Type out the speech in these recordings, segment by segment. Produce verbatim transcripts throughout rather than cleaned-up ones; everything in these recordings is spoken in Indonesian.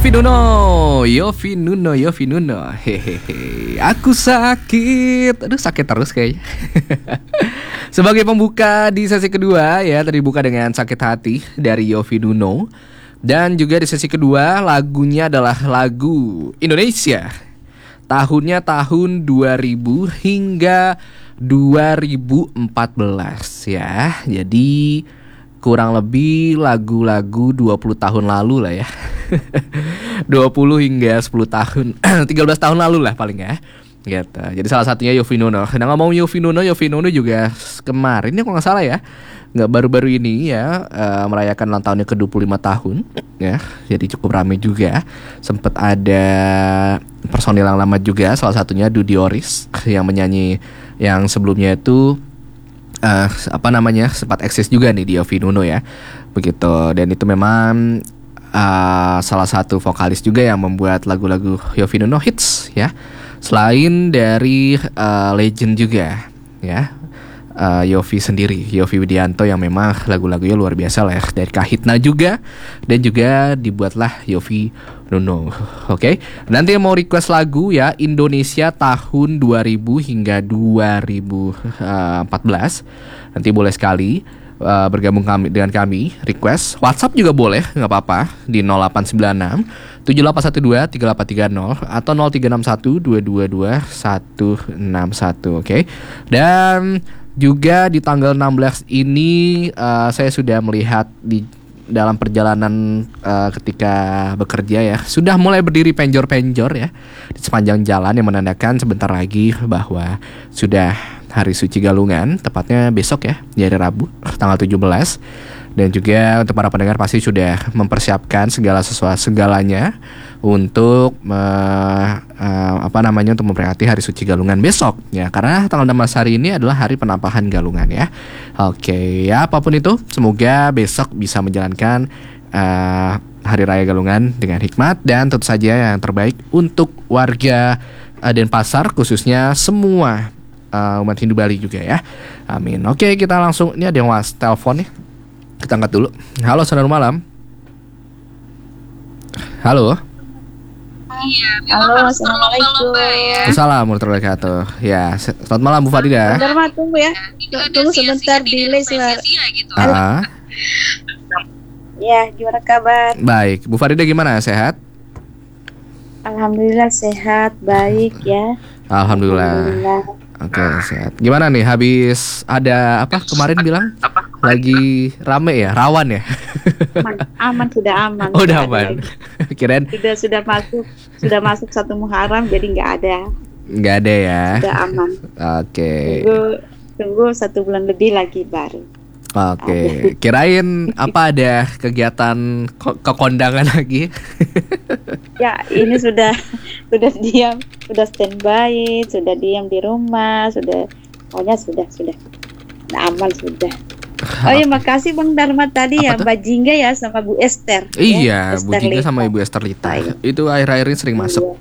Yofi Nuno, Yofi Nuno, Yofi Nuno. Hehehe. Aku sakit. Aduh, sakit terus kayaknya. Sebagai pembuka di sesi kedua ya, tadi buka dengan Sakit Hati dari Yofi Nuno. Dan juga di sesi kedua lagunya adalah lagu Indonesia. Tahunnya tahun dua ribu hingga dua ribu empat belas ya. Jadi kurang lebih lagu-lagu dua puluh tahun lalu lah ya. dua puluh hingga sepuluh tahun tiga belas tahun lalu lah paling ya gitu. Jadi salah satunya Yofi Nuno. Nah ngomong Yofi Nuno, Yofi Nuno juga kemarin ya kalau nggak salah ya, nggak baru-baru ini ya, uh, merayakan ulang tahunnya ke dua puluh lima tahun ya. Jadi cukup ramai juga. Sempet ada personil yang lama juga, salah satunya Dudy Oris yang menyanyi yang sebelumnya itu uh, apa namanya sempat eksis juga nih di Yofi Nuno ya. Begitu. Dan itu memang uh, salah satu vokalis juga yang membuat lagu-lagu Yofi Nuno hits ya. Selain dari uh, legend juga ya, uh, Yofi sendiri, Yofi Widianto yang memang lagu-lagunya luar biasa lah ya. Dari Kahitna juga. Dan juga dibuatlah Yofi Nuno. Oke, okay? Nanti yang mau request lagu ya Indonesia tahun dua ribu hingga dua ribu empat belas, nanti boleh sekali uh, bergabung kami dengan kami, request WhatsApp juga boleh, nggak apa-apa di nol delapan sembilan enam tujuh delapan satu dua tiga delapan tiga nol atau nol tiga enam satu dua dua dua satu enam satu. Oke. Okay? Dan juga di tanggal enam belas ini uh, saya sudah melihat di dalam perjalanan uh, ketika bekerja ya, sudah mulai berdiri penjor-penjor ya di sepanjang jalan yang menandakan sebentar lagi bahwa sudah Hari Suci Galungan, tepatnya besok ya, di hari Rabu tanggal tujuh belas. Dan juga untuk para pendengar pasti sudah mempersiapkan segala sesuatu segalanya untuk uh, uh, apa namanya untuk memperingati Hari Suci Galungan besok ya, karena tanggal enam belas hari ini adalah hari penampahan Galungan ya. Oke, ya apapun itu, semoga besok bisa menjalankan uh, Hari Raya Galungan dengan hikmat dan tentu saja yang terbaik untuk warga uh, Denpasar, khususnya semua uh, umat Hindu Bali juga ya. Amin. Oke, kita langsung, ini ada yang was telepon nih. Kita angkat dulu. Halo, selamat malam. Halo. Iya, halo, assalamualaikum. Assalamualaikum warahmatullahi wabarakatuh. Ya, selamat malam Bu Farida. Bentar, Ma, tunggu ya. Tunggu sebentar, delay suara. Ah. Ya, gimana kabar? Baik, Bu Farida gimana? Sehat? Alhamdulillah sehat, baik ya. Alhamdulillah. Alhamdulillah. Oke, sehat. Gimana nih habis ada apa kemarin bilang? Lagi rame ya, rawan ya? Aman, aman sudah aman. Oh, udah aman. Kirain sudah sudah masuk, sudah masuk satu Muharram, jadi nggak ada. Nggak ada ya. Sudah aman. Oke. Tunggu, tunggu satu bulan lebih lagi baru. Oke. Kirain apa ada kegiatan ko- kekondangan lagi? Ya, ini sudah sudah diam, sudah standby, sudah diam di rumah, sudah pokoknya sudah sudah aman sudah. Oh iya, makasih Bang Dharma tadi ya, Mbak Jingga ya sama Bu Esther. Iya, ya, Bu Jingga sama Ibu Esther Lita. Itu akhir-akhir ini sering masuk.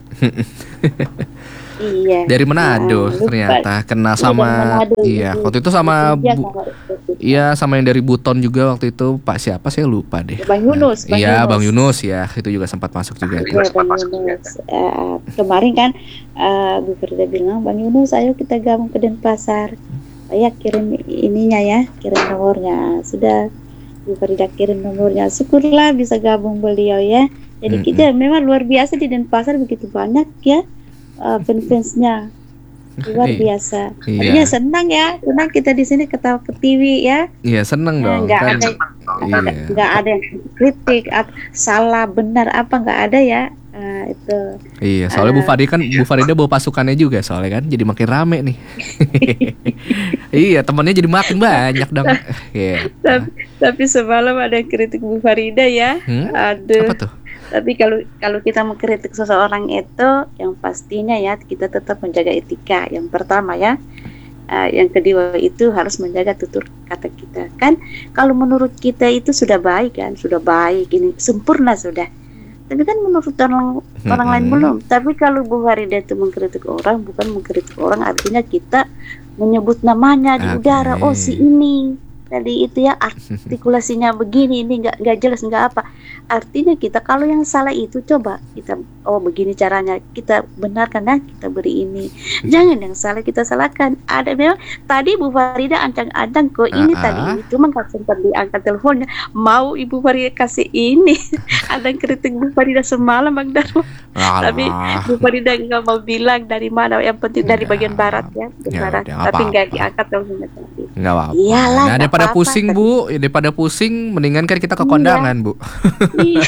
Iya. Dari Manado nah, ternyata kena sama Manado, iya, waktu itu sama Bu, iya sama yang dari Buton juga waktu itu Pak siapa saya lupa deh. Bang Yunus. Nah, iya, Bang Yunus ya, itu juga sempat masuk juga. Ya, Bang Yunus. Uh, kemarin kan uh, Bu Firda bilang, Bang Yunus ayo kita gabung ke Denpasar. Ya kirim ininya ya, kirim nomornya. Sudah Bu Farida kirim nomornya. Syukurlah bisa gabung beliau ya. Jadi mm-hmm. kita memang luar biasa di Denpasar, begitu banyak ya uh, fans-fansnya. Luar biasa. Iya. Ya senang ya, senang kita di sini ketawa ke T V ya. Iya senang dong. Nggak kan. ada, iya. nggak ada kritik, salah benar apa nggak ada ya. Uh, itu. Iya, soalnya uh, Bu Farida kan Bu Farida bawa pasukannya juga soalnya kan, jadi makin rame nih. Iya, temannya jadi makin banyak dong. Yeah. Tapi, tapi semalam ada kritik Bu Farida ya. Hmm? Aduh. Apa tuh? Tapi kalau kalau kita mengkritik seseorang itu, yang pastinya ya kita tetap menjaga etika. Yang pertama ya. Uh, yang kedua itu harus menjaga tutur kata kita. Kan kalau menurut kita itu sudah baik kan, sudah baik, ini sempurna sudah. Tapi kan menurut orang, hmm. orang lain belum. Tapi kalau Bu Farida itu mengkritik orang, bukan mengkritik orang, artinya kita menyebut namanya di okay. udara. Oh si ini, tadi itu ya artikulasinya begini, ini nggak nggak jelas, nggak apa. Artinya kita kalau yang salah itu coba kita, oh begini caranya, kita benarkan ya, kita beri ini. Jangan yang salah kita salahkan. Ada memang tadi Bu Farida ancang-ancang kok ini Ah, tadi, ah. cuma nggak sempat diangkat teleponnya. Mau Ibu Farida kasih ini, ada yang kritik Bu Farida semalam Bang Darma. Alah. Tapi Bu Farida nggak mau bilang dari mana, yang penting dari Ya. bagian barat ya, bagian Ya barat. udah, nggak Tapi nggak apa-apa. diangkat teleponnya tadi. Nggak apa-apa. Iyalah, Nah, nggak daripada apa-apa. pusing Bu, ya daripada pusing, mendingan kan kita ke Iya. kondangan Bu. Iya.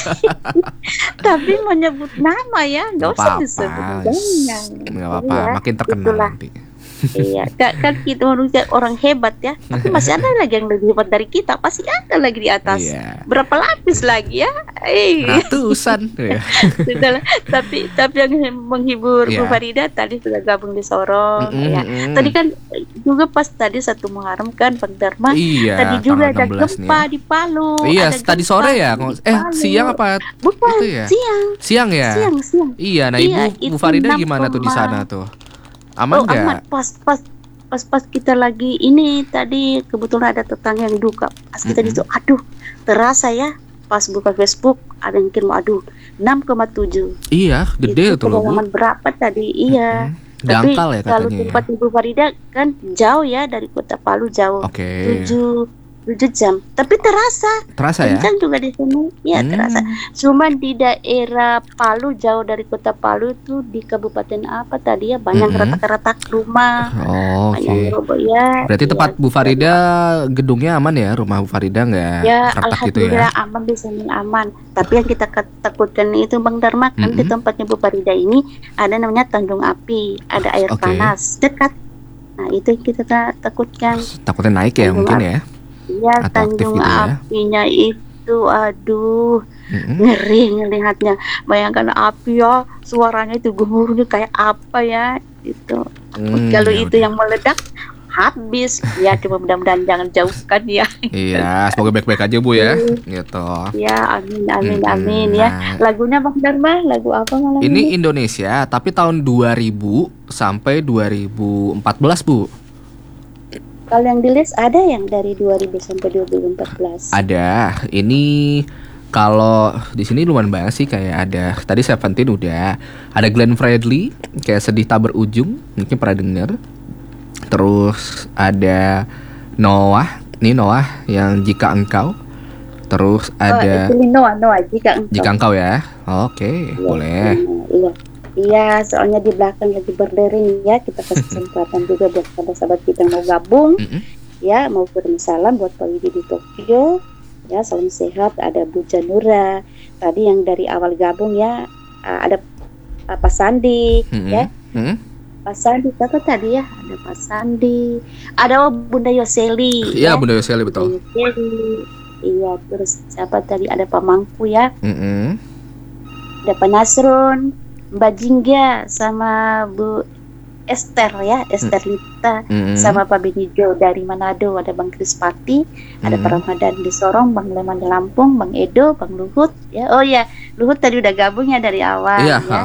Tapi menyebut nama ya, nggak Nggak usah apa-apa. disebut, jangan. Nggak apa-apa, Iya, makin terkenal itulah. nanti. Iya, kan, kan kita manusia orang hebat ya, tapi masih ada lagi yang lebih hebat dari kita, pasti ada lagi di atas. Iya. Berapa lapis lagi ya? Eh, Ratusan. Ya. sudahlah. Tapi tapi yang menghibur Iya. Bu Farida tadi sudah gabung di Sorong. Mm-mm, Ya. mm-mm. Tadi kan juga pas tadi satu Muharram kan Bang Dharma. Iya, Tadi juga tanggal ada enam belas nih gempa ya. di Palu. Iya, ada tadi gempa sore ya. di Eh, Palu. siang apa? Bukan, Itu ya? siang. Siang ya? Siang, siang. Iya, nah Iya, Ibu Bu itu Farida enam gimana tuh di koma- sana tuh? Aman Oh, nggak? aman. Pas pas pas pas kita lagi ini tadi kebetulan ada tetangga yang duka. Pas kita Mm-mm. di situ, aduh, terasa ya. Pas buka Facebook ada yang kirim, aduh, enam koma tujuh. Iya, gede Itu tuh loh Bu. kedalaman berapa tadi? Iya. Mm-mm. Tapi Dangkal ya kalau katanya ya. tempat Ibu Farida kan jauh ya dari kota Palu, jauh. Oke. Tujuh tujuh jam. Tapi terasa. Terasa ya? Kencang juga di sini. Ya, Hmm. terasa. Cuman di daerah Palu, jauh dari kota Palu itu di kabupaten apa tadi ya, banyak Mm-mm. retak-retak rumah. Oh, Banyak oke. roboh ya. Berarti Iya, tempat Bu gitu. Farida gedungnya aman ya? Rumah Bu Farida nggak Ya, retak gitu ya? alhamdulillah aman, di sini aman. Tapi yang kita ket- takutkan itu Bang Dharma, kan di Mm-mm. tempatnya Bu Farida ini ada namanya Tanjung Api, ada air Oke. panas dekat. Nah, itu yang kita ta- takutkan. Takutnya naik ya Tanjung mungkin Api. ya? Iya, Atau aktif Tanjung gitu ya? Apinya itu, aduh, Mm-mm. ngeri ngelihatnya. Bayangkan api ya, suaranya itu gemuruhnya kayak apa ya, itu. Hmm, Kalau ya itu udah. yang meledak, habis. Ya, cuma mudah-mudahan jangan jauhkan ya. Iya, semoga baik-baik aja Bu ya. Gitu. Ya, amin, amin, Mm-mm. amin ya. Nah, Lagunya Bang Dharma, lagu apa malam ini ini? Indonesia, tapi tahun dua ribu sampai dua ribu empat belas Bu. Kalau yang di list ada yang dari dua ribu sampai dua ribu empat belas. Ada. Ini kalau di sini lumayan banget sih, kayak ada tadi Seventeen udah, ada Glenn Fredly kayak Sedih Tak Berujung, mungkin pernah denger. Terus ada Noah, ini Noah yang Jika Engkau. Terus ada Oh, itu Noah, Noah, jika engkau. Jika Engkau ya. Oke, Iya, boleh. Iya, iya, soalnya di belakang lagi berdering ya. Kita kasih kesempatan juga buat sahabat-sahabat kita yang mau gabung, Mm-mm. ya, mau kirim salam buat Pak Widi di Tokyo. Ya, salam sehat. Ada Bu Janura. Tadi yang dari awal gabung ya, uh, ada uh, Pak Sandi, Mm-mm. ya. Mm-mm. Pak Sandi, kata tadi ya, ada Pak Sandi. Ada Bunda Yoseli. Iya, ya. Bunda Yoseli betul. Yoseli. Iya, terus siapa tadi, ada Pak Mangku ya. Mm-mm. Ada Pak Nasrun, Mbak Jingga, sama Bu Esther ya, Esther Lita, Mm-mm. sama Pak Benijo dari Manado, ada Bang Krispati, ada Mm-mm. Pak Ramadan di Sorong, Bang Leman di Lampung, Bang Edo, Bang Luhut ya. Oh ya, Luhut tadi udah gabung ya dari awal Iya. ya.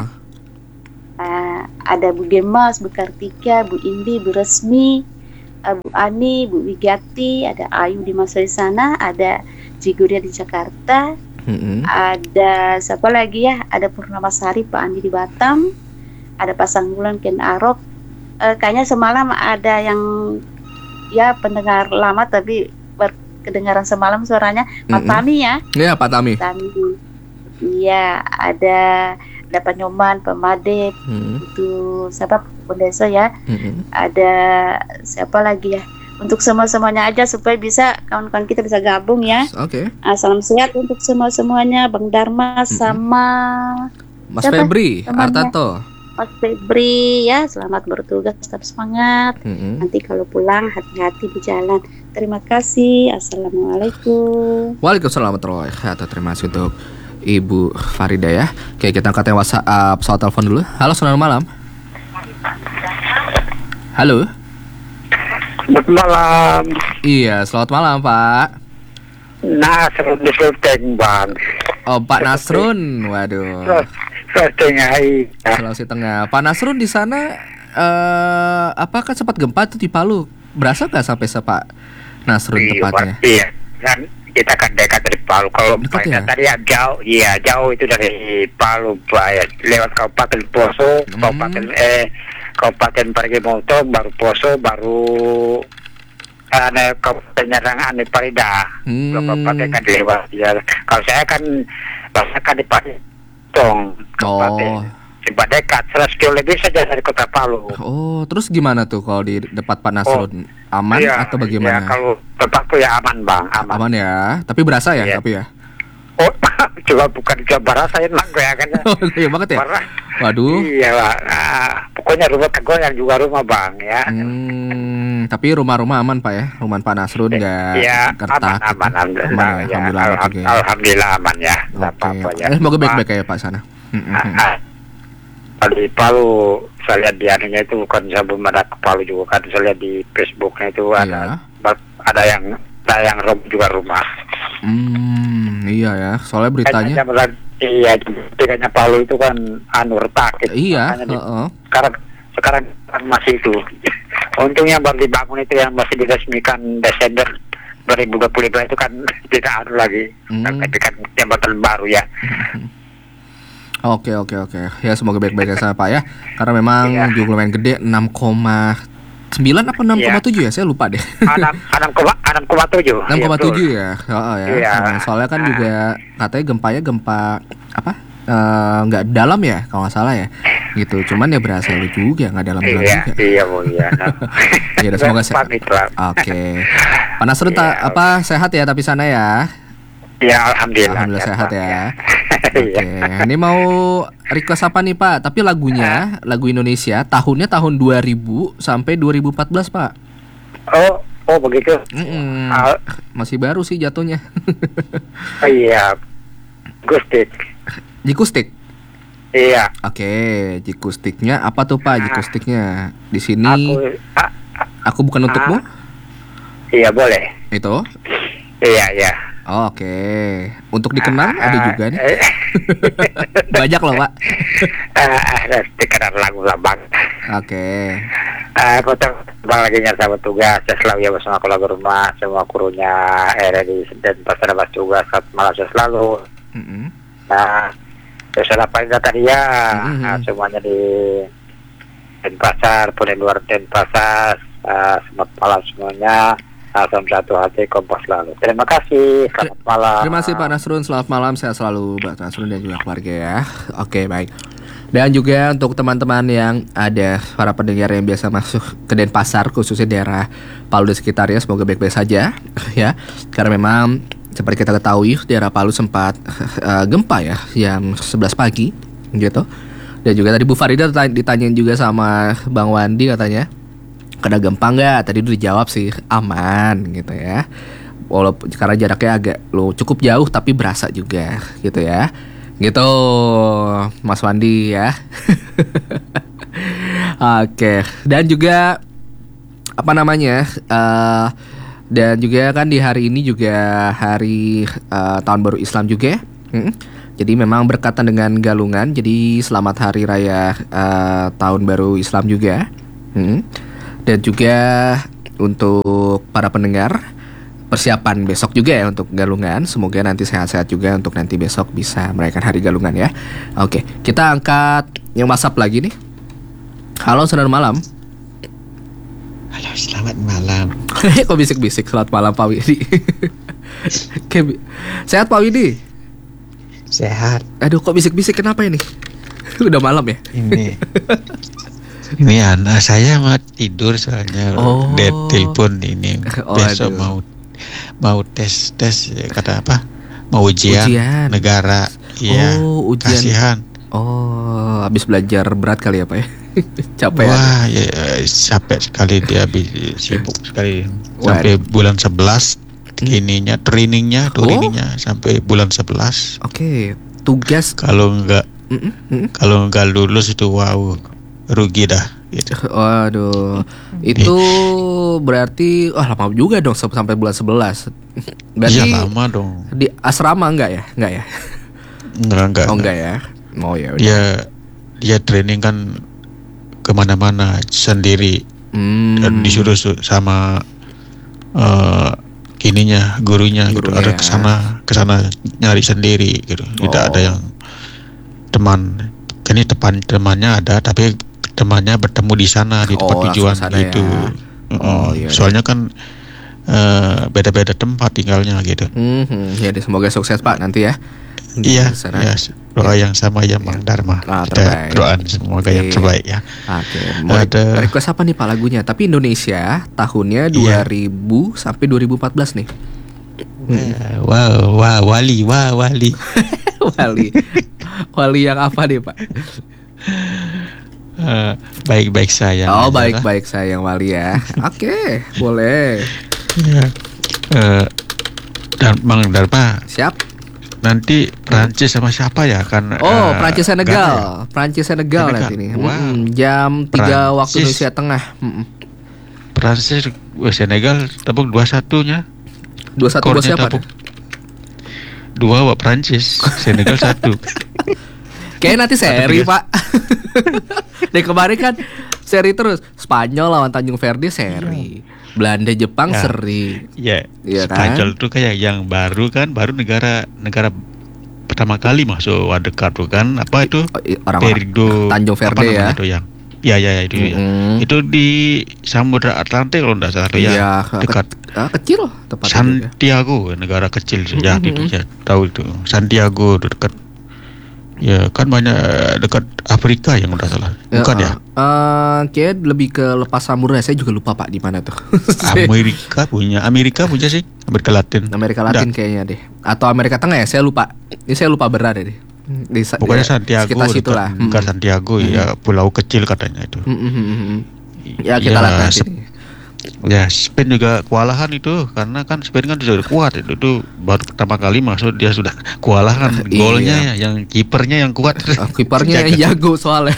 Ah, ada Bu Gemas, Bu Kartika, Bu Indi, Bu Resmi, ah, Bu Ani, Bu Wigati, ada Ayu di masa di sana, ada Jiguria di Jakarta, Mm-mm. ada siapa lagi ya? Ada Purnama Sari, Pak Andi di Batam, ada Pasanggulan, Ken Arok. Eh, kayaknya semalam ada yang ya pendengar lama tapi berkedengaran semalam suaranya Pak Mm-mm. Tami ya. Iya, Pak Tami. Tami. Iya, ada ada Pak Nyoman, Pak Made, Mm-mm. itu siapa Pendeso ya. Mm-mm. Ada siapa lagi ya? Untuk semua-semuanya aja supaya bisa kawan-kawan kita bisa gabung ya. Oke. Ah, salam sehat untuk semua-semuanya, Bang Dharma sama Mas Siapa? Febri Temannya. Artanto. Mas Febri ya. Selamat bertugas, tetap semangat. Mm-mm. Nanti kalau pulang hati-hati di jalan. Terima kasih. Assalamualaikum. Waalaikumsalam warahmatullahi wabarakatuh. Terima kasih untuk Ibu Farida ya. Oke, kita angkat yang WhatsApp, pesawat telepon dulu. Halo, selamat malam. Halo. Selamat malam. Iya, selamat malam Pak. Nasrun di Sulteng Bang. Oh, Pak Nasrun. Waduh. Sulteng Hai. Sulawesi Tengah. Pak Nasrun di sana, eh apakah sempat gempa tuh di Palu? Berasa nggak sampai sepak Nasrun Iya, tepatnya. iya. Kan kita kan dekat dari Palu. Kalau Dekat mainnya ya? tadi ya jauh, iya jauh itu dari Palu, Pak. Ya. Lewat Kabupaten Poso, Hmm. Kabupaten eh Kabupaten Parigimoto, baru Poso, baru ada Kabupaten Nyarangan di Parida. Hmm. Dua kabupaten kan lewat. Ya. Kalau saya kan rasakan di Paritong, Kabupaten. Oh. Coba dekat, seratus kilo lebih saja dari kota Palu. Oh, terus gimana tuh kalau di depan Pak Nasrun? Aman Iya, atau bagaimana? iya, kalau tempatku ya aman, Bang, aman. Aman ya, tapi berasa ya, Iya. tapi ya. Oh, coba bukan coba rasain lah gue ya kan. Oh, iya banget ya. Parah. Waduh. Iya lah. Nah, pokoknya rumah kegoyang juga rumah, Bang, ya. Hmm, tapi rumah-rumah aman Pak ya, rumah Pak Nasrun nggak Iya, gertak. aman, aman, alhamdulillah, Aman ya, ya. alhamdulillah, aman Alham- juga ya. alhamdulillah aman ya. Nggak Oke. apa-apa ya. Eh, semoga Pak, baik-baik ya Pak sana. Hmm, hmm, hmm. ah, Kalau di Palu, saya lihat di anunya itu bukan saya belum ada ke Palu juga kan. Saya lihat di Facebooknya itu ada Iya. ada yang ada yang rob juga rumah. Hmm, iya ya, soalnya beritanya. Kayaknya berat- iya, kayaknya Palu itu kan anu retak. gitu. Iya, Makanya di- heeh. sekarang sekarang masih itu. Untungnya baru dibangun itu yang masih diresmikan Desember dua ribu dua puluh lima itu kan tidak anu lagi. Hmm. Tapi kan jembatan baru ya. Oke oke oke. Ya semoga baik-baik ya sana Pak ya. Karena memang Iya. juga lumayan gede enam koma sembilan apa enam koma tujuh ya? Saya lupa deh. Enam enam koma enam koma tujuh. enam koma tujuh ya. Heeh ya. Iya. Hmm, soalnya kan Ah. juga katanya gempanya gempa apa? Eh, nggak dalam ya kalau nggak salah ya. Gitu. Cuman ya berasa juga nggak dalam-dalam Iya, juga. iya bu, iya. Ya udah, semoga sehat. Pamit, Pak. Oke. Pak Nasrun ta- Iya. apa sehat ya tapi sana ya? Ya, alhamdulillah. Alhamdulillah sehat Pak, ya. Iya. Oke, ini mau request apa nih Pak? Tapi lagunya, lagu Indonesia, tahunnya tahun dua ribu sampai dua ribu empat belas Pak. Oh, oh begitu. Mm-mm. Ah, Masih baru sih jatuhnya. oh, iya. Gustik. Jikustik. Iya. Oke, jikustiknya apa tuh Pak? Jikustiknya di sini. Aku ah, Aku bukan untukmu. iya boleh. Itu. Iya, iya. Oke. Untuk dikenang ada Ah, juga nih. eh, Banyak loh Pak. Ah, dikenal lagu lah bang. Oke. Ah, aku tuh bang lagi nyari sama tugas. Saya selalu ya bersama keluarga rumah, semua krunya R R I dan pasar bas juga. Saat malam saya selalu. Mm-mm. Nah, saya sudah paling tadi ya. Mhm. Ah, semuanya di Denpasar, pun di luar Denpasar. Ah, selamat malam semuanya. Salam satu hati, kompas selalu. Terima kasih. Selamat malam. Terima kasih Pak Nasrun, selamat malam. Sehat selalu Pak Nasrun dan juga keluarga ya. Oke, baik. Dan juga untuk teman-teman yang ada para pendengar yang biasa masuk ke Denpasar, khususnya daerah Palu dan sekitarnya, semoga baik-baik saja ya. Karena memang seperti kita ketahui daerah Palu sempat uh, gempa ya jam sebelas pagi gitu. Dan juga tadi Bu Farida ditanyain juga sama Bang Wandi katanya, kena gempa nggak? Tadi udah dijawab sih aman gitu ya. Walaupun karena jaraknya agak lo cukup jauh tapi berasa juga gitu ya. Gitu Mas Wandi ya. Oke. Dan juga apa namanya? eh, dan juga kan di hari ini juga hari eh, tahun baru Islam juga ya. Mm. Jadi memang berkaitan dengan galungan. Jadi selamat hari raya eh, tahun baru Islam juga. Mm. Dan juga untuk para pendengar, persiapan besok juga ya untuk galungan. Semoga nanti sehat-sehat juga untuk nanti besok bisa merayakan hari galungan ya. Oke, kita angkat yang WhatsApp lagi nih. Halo, selamat malam. Halo, selamat malam. Kok bisik-bisik selamat malam Pak Widi. Oke, sehat Pak Widi? Sehat. Aduh, kok bisik-bisik kenapa ini? Udah malam ya? Ini ini anak saya mau tidur soalnya. Oh. Dia telepon ini. Oh, Besok aduh. mau mau tes tes kata apa? Mau ujian, Ujian. negara. Iya. Oh, ujian. Kasihan. Oh, habis belajar berat kali ya Pak ya? Capek ya? Wah, ya, capek sekali dia habis sibuk sekali Wah. sampai bulan sebelas. Ininya trainingnya, Oh. trainingnya sampai bulan sebelas. Oke, tugas. Kalau enggak Mm-mm, mm-mm. kalau enggak lulus itu wow, rugi dah gitu. Waduh, itu berarti wah lama juga dong sam- sampai bulan sebelas. Berarti Iya lama dong. di asrama enggak ya? Enggak ya? Enggak enggak. Oh enggak ya? Oh ya udah. Dia dia training kan kemana-mana sendiri Hmm. dan disuruh su- sama eh ininya gurunya, gitu Gurunya. ada kesana kesana nyari sendiri gitu, tidak Oh. ada yang teman. Ini teman temannya ada, tapi temannya bertemu di sana di tempat Oh, langsung tujuan sana gitu. ya. Mm-mm. Oh, iya, iya. Soalnya kan eh, beda-beda tempat tinggalnya gitu. Hmm, ya deh, semoga sukses Pak nanti ya. Di Iya, sana. ya, doa yang sama ya Bang Dharma. Ah, Kita terbaik. doain semoga yang Oke. terbaik ya. Oke, mau Ada- request apa nih Pak lagunya? Tapi Indonesia tahunnya dua ribu sampai dua ribu empat belas nih. Eh, Wow, wah, wali, wah, wali. Wali. Wali yang apa nih Pak? Eh, baik-baik saya. Oh, baik-baik sayang Wali ya. Oke, boleh. Ya. Eh, dan Bang Dharma, Siap. nanti Prancis sama siapa ya kan? Oh, eh, Prancis nggak ada ya? Senegal. Prancis Senegal Senegal. nanti nih. Wow. Mm-mm, jam tiga waktu Prancis. Indonesia Tengah. Mm-mm. Prancis, wah, Senegal tepuk dua satunya. dua satu buat Skornya siapa? tepuk dua buat Prancis, Senegal satu. Kayaknya nanti seri tiga. Pak. Dari kemarin kan seri terus. Spanyol lawan Tanjung Verde seri. Belanda Jepang Ya. seri. Ya, Iya kan? Spanyol tuh kayak yang baru kan, baru negara negara pertama kali masuk World Cup tuh kan, apa itu? Oh, i- orang-orang Perindo Tanjung apa Verde namanya ya. itu yang ya ya, ya itu ya. Mm-mm. Itu di Samudra Atlantik kalau tidak salah tuh Iya, ya, ke- dekat ah, kecil tepatnya juga. Santiago, negara kecil saja Mm-mm. gitu ya, tahu itu Santiago itu dekat ya kan, banyak dekat Afrika yang udah salah, bukan ya? Eh, kayak lebih ke lepas samurai. Saya juga lupa Pak di mana tuh. Amerika punya, Amerika punya sih, Amerika Latin. Amerika Latin kayaknya deh. Atau Amerika Tengah ya, saya lupa. Ini saya lupa berada deh. Di sa- Pokoknya ya, Santiago, sekitar dekat, situ lah. dekat Santiago ya, pulau kecil katanya itu. Mm, mm, mm, mm, mm. Ya kita lihat nanti. Sep- nih. Ya, Spain juga kewalahan itu, karena kan Spain kan sudah kuat itu tuh, baru pertama kali masuk dia sudah kewalahan. Iya. Golnya ya, yang kipernya yang kuat. Ah, kipernya Jaga. jago soalnya.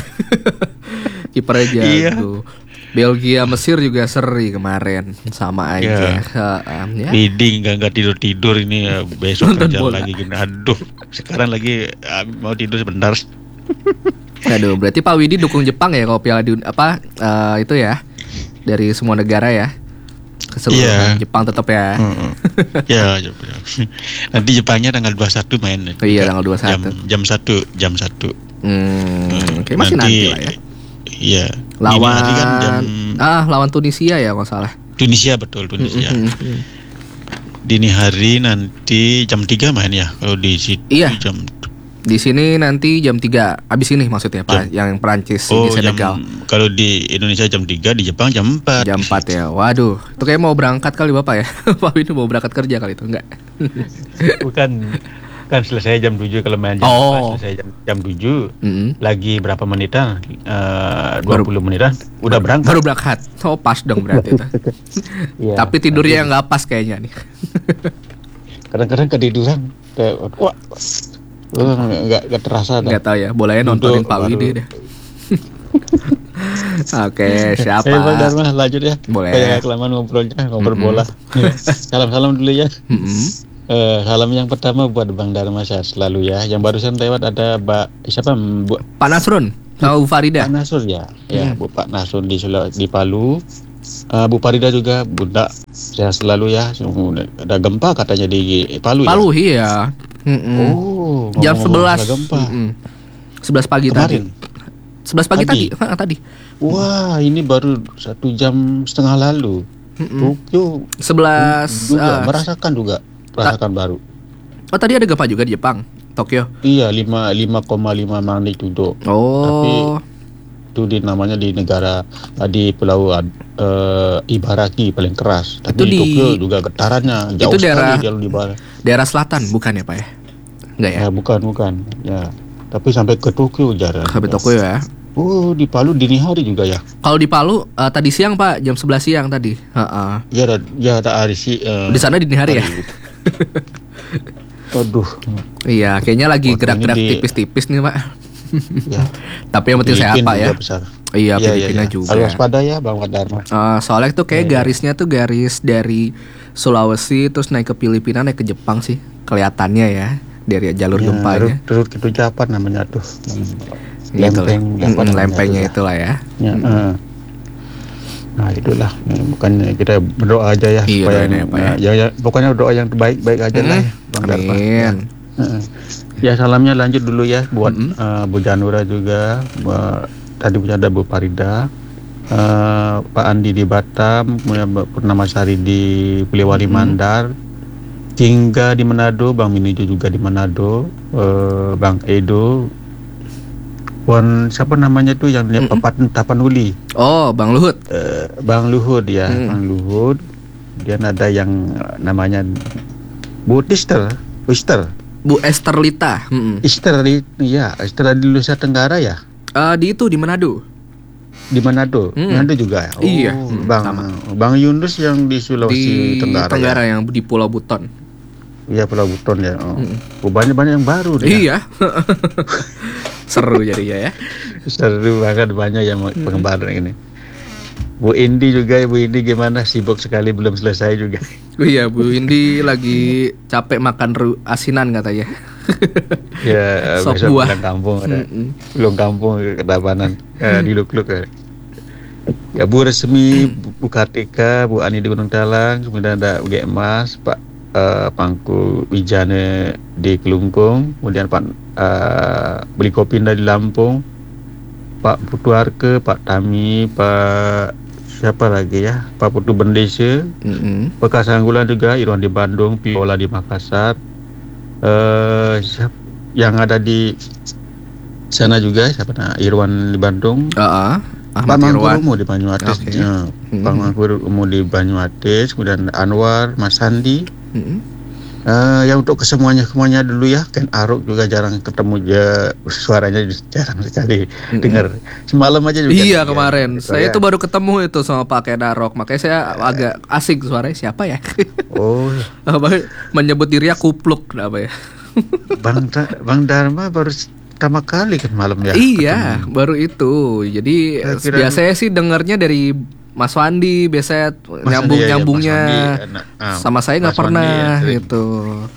Kipernya Iya. jago. Belgia Mesir juga seri kemarin, sama aja. Iya. Heeh, ya. Feeding nggak nggak tidur tidur ini ya, besok Nonton kerja bola. lagi gini. Aduh, sekarang lagi ah, mau tidur sebentar. Aduh, berarti Pak Widi dukung Jepang ya kalau Piala Dunia apa eh, itu ya, dari semua negara ya, keseluruhan Iya. Jepang tetap ya. Heeh. Ya, ya, ya. Nanti Jepangnya tanggal dua puluh satu main. Oh iya, tanggal dua puluh satu. Jam jam satu, jam satu. Hmm, kayak masih nanti lah ya. Iya. Lawan Dini hari kan jam ah lawan Tunisia ya kalau salah. Tunisia, betul Tunisia. Mm, mm, mm. Dini hari nanti jam tiga main ya, kalau di situ Iya. jam Di sini nanti jam tiga abis ini maksudnya Pak, yang Perancis oh di Senegal. jam, kalau di Indonesia jam tiga, di Jepang jam empat. Jam empat ya. Waduh, itu kayak mau berangkat kali Bapak ya. Pak Widi mau berangkat kerja kali itu enggak? Bukan, kan selesai jam tujuh kalau main jam Oh. empat, selesai jam, jam tujuh. Mm-mm. Lagi berapa menitan? Eh, Baru- dua puluh menitan udah berangkat. Baru berangkat. Oh, pas dong berarti itu. Iya. Tapi tidurnya nggak pas kayaknya nih. Kadang-kadang ketiduran kayak wah. Oh, nggak nggak terasa dah. Nggak tahu ya, boleh nontonin Duduk, Pak baru- Widi deh. Oke, siapa? Eh, Bang Dharma, lanjut ya. Boleh. Kayak kelamaan ngobrolnya, ngobrol Mm-mm. bola. Salam-salam dulu ya. Mm-mm. Eh, salam yang pertama buat Bang Dharma, sehat selalu ya. Yang barusan lewat ada Mbak siapa? Bu Pak Nasrun, sama Bu Farida. Pak Nasrun ya. Ya, Hmm. Bu Pak Nasrun di Sula- di Palu. Eh, Bu Farida juga, Bunda, sehat selalu ya. Ada gempa katanya di Palu, Palu ya. iya. Mm-mm. Oh, Jam ngomong-ngomong sebelas. masalah gempa. Mm-mm. sebelas pagi Kemarin. tadi. sebelas pagi tadi. Tadi? Ha, tadi. Wah, ini baru satu jam setengah lalu. Mm-mm. Tokyo sebelas juga eh, merasakan juga, merasakan baru. Oh, tadi ada gempa juga di Jepang, Tokyo. Iya, lima lima koma lima magnitudo. Oh. Itu di namanya di negara eh, di Pulau eh, Ibaraki paling keras. Tapi Itu di di- Tokyo juga getarannya jauh itu daerah- sekali jauh di barat. Daerah selatan bukan ya, Pak ya? Enggak ya? Ya, bukan bukan. Ya. Tapi sampai ke Tokyo jarak. Sampai Tokyo ya. Oh, di Palu dini hari juga ya. Kalau di Palu eh, tadi siang Pak, jam sebelas siang tadi. Heeh. Ya, ada- ya ada hari sih. eh, Di sana dini hari ya? Aduh. Iya, kayaknya lagi Waktu gerak-gerak ini di- tipis-tipis nih, Pak. Ya. Tapi yang penting sehat, Filipina Pak ya. juga besar. Iya, Iya, Filipina iya, iya. juga. Harus waspada ya, Bang Dharma. Eh, soalnya tuh kayak Iya, iya. garisnya tuh garis dari Sulawesi terus naik ke Filipina naik ke Jepang sih kelihatannya ya dari jalur Ya, gempanya. Rut gitu Japan namanya tuh. Gitu lah. Lempeng, Mm, apa namanya lempengnya tuh ya. itulah ya. Ya, Mm. eh. Nah itulah, bukan kita berdoa aja ya Iya, supaya doain ya, Pak, ya. ya, ya pokoknya doa yang terbaik-baik aja lah ya, Hmm, Bang Darma. amin. Heeh. Ya salamnya lanjut dulu ya buat Mm-mm. eh, Bu Janura juga, buat, tadi punya ada Bu Farida, eh, Pak Andi di Batam, kemudian Mbak Purnamasari di Poliwali Mm-mm. Mandar, Jingga di Manado, Bang Minijo juga di Manado, eh, Bang Edo, Wan siapa namanya tuh yang Mm-mm. Papan Tapanuli, Oh, Bang Luhut. eh, Bang Luhut ya, Hmm. Bang Luhut. Dia ada yang eh, namanya Bu Tister, Easter, Bu Esther Lita. Mm-mm. Easter di ya, Easter di Nusa Tenggara ya, Eh, di itu di Manado. di Manado, Hmm. Manado juga. Oh, Iya, hmm, Bang sama. Bang Yunus yang di Sulawesi Di Tenggara, Tenggara ya. yang di Pulau Buton. Iya Pulau Buton ya. Oh. Mm. Oh, banyak-banyak yang baru deh. Iya. Seru jadinya ya. Seru banget, banyak yang mau pengembaraan ini. Bu Indi juga, Bu Indi gimana? Sibuk sekali belum selesai juga. Oh iya, Bu Indi lagi capek makan ru- asinan katanya. Ya Sop besok buah. pulang kampung ada. Mm-mm. Belum kampung ke Tabanan. Eh, di Luk-Luk ya. Ya Bu Resmi, Bu Kartika, Bu Ani di Gunung Talang, kemudian ada U G Emas, Pak eh, Pangku Wijane di Kelungkung, kemudian Pak eh, Beli Kopinda di Lampung, Pak Putu Arke, Pak Tami, Pak siapa lagi ya, Pak Putu Bendese, Mm-mm. Bekas Anggulan juga, Irwan di Bandung, Piola di Makassar, eh siap- yang ada di sana juga siapa nah Irwan di Bandung, Ah, ah. Pak Ahmad Irwan. Mangkurumo di Banyuates, Oke. ya. Hmm. Pak Mangkurumo di Banyuates, kemudian Anwar, Mas Sandi. Mm-mm. Eh, ya untuk kesemuanya semuanya dulu ya, Ken Arok juga jarang ketemu, ya suaranya jarang sekali Mm-mm. dengar. Semalam aja juga. Iya ya, kemarin gitu saya ya. tuh baru ketemu itu sama Pak Kedarok, makanya saya agak asik suaranya siapa ya. Oh, Apa, menyebut dirinya kupluk apa ya. Bang Da- Bang Dharma baru pertama kali kan malam ya. Iya, ketemu. baru itu. Jadi Saya kira- biasanya sih dengarnya dari Mas Wandi, biasanya Mas nyambung Wandi, ya, ya, nyambungnya. Mas Wandi, enak. Ah, Sama saya nggak Mas Wandi pernah ya, sering. gitu.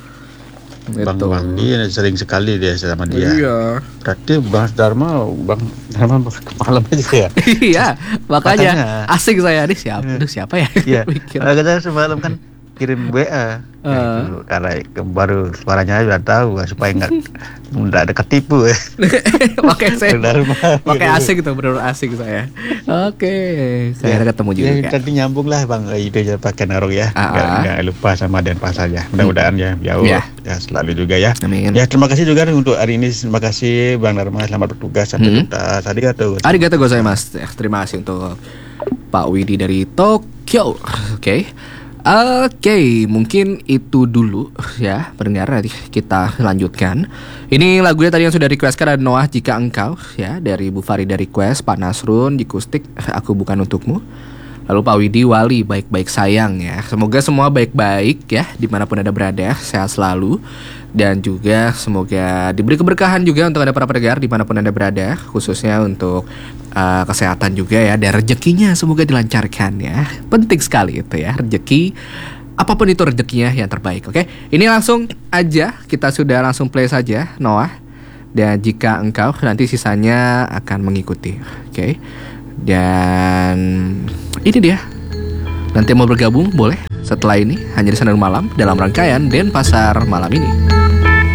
Bang Gitu. Wandi sering sekali dia sama dia. Iya. Berarti Bang Dharma, Bang Dharma malam aja ya. Iya, makanya Makanya. asik saya nih siapa, aduh siapa ya? Iya. Mikir. Kalau kita semalam kan kirim W A. Nah, Ah. itu, karena ke- baru suaranya udah tahu supaya nggak nggak ada ketipu ya. Makanya saya Bang Dharma. pakai asik tuh, benar asik saya. Oke, saya ketemu juga. Ya, tadi nyambung lah Bang itu ya pakai narok ya. Ah, Nggak, ah. nggak lupa sama Denpasar ya. Mudah-mudahan ya jauh Ya. ya selalu juga ya. Amin. Ya terima kasih juga untuk hari ini. Terima kasih Bang Dharma, selamat bertugas sampai Hmm. tuntas. Arigato. Arigato gozaimasu. Terima kasih untuk Pak Widi dari Tokyo. Oke. Oke, mungkin itu dulu ya pendengar, nanti kita lanjutkan. Ini lagunya tadi yang sudah requestkan ada Noah Jika Engkau ya, dari Bu Farida request, Pak Nasrun di Kustik Aku Bukan Untukmu. Lalu Pak Widi Wali Baik-Baik Sayang ya. Semoga semua baik-baik ya dimanapun Anda berada, sehat selalu. Dan juga semoga diberi keberkahan juga untuk Anda para pendengar dimanapun Anda berada, khususnya untuk uh, kesehatan juga ya, dan rezekinya semoga dilancarkan ya. Penting sekali itu ya, rezeki apapun itu rezekinya yang terbaik. Oke, ini langsung aja kita sudah langsung play saja Noah. Dan Jika Engkau, nanti sisanya akan mengikuti. Oke. Dan ini dia. Nanti mau bergabung boleh setelah ini hanya di Sanur Malam dalam rangkaian Denpasar malam ini.